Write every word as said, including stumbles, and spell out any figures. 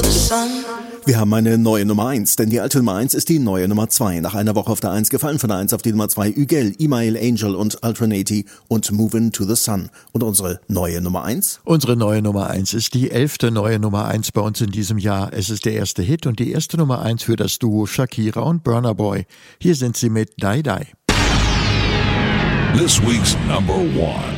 Wir haben eine neue Nummer eins, denn die alte Nummer eins ist die neue Nummer zwei. Nach einer Woche auf der eins gefallen von der eins auf die Nummer zwei Ügel, Email, Angel und Alternati und Movin' to the Sun. Und unsere neue Nummer eins? Unsere neue Nummer eins ist die elfte neue Nummer eins bei uns in diesem Jahr. Es ist der erste Hit und die erste Nummer eins für das Duo Shakira und Burna Boy. Hier sind sie mit Die Die. This week's number one.